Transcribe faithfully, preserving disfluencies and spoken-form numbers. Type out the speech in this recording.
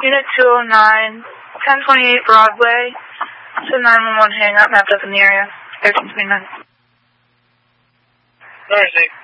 Unit two oh nine, ten twenty-eight Broadway, to nine one one hang up, mapped up in the area, thirteen twenty-nine. Thursday.